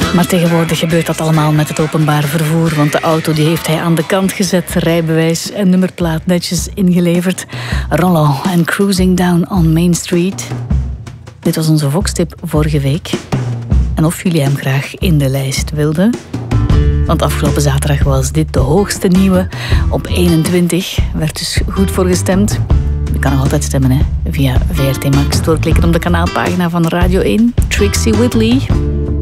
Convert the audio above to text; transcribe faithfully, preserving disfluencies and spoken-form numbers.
Maar tegenwoordig gebeurt dat allemaal met het openbaar vervoer, want de auto die heeft hij aan de kant gezet, rijbewijs en nummerplaat netjes ingeleverd. Roland en Cruising Down on Main Street. Dit was onze Vox-tip vorige week. En of jullie hem graag in de lijst wilden. Want afgelopen zaterdag was dit de hoogste nieuwe. Op eenentwintig werd dus goed voor gestemd. Je kan nog altijd stemmen, hè? Via V R T Max. Doorklikken op de kanaalpagina van Radio één. Trixie Whitley.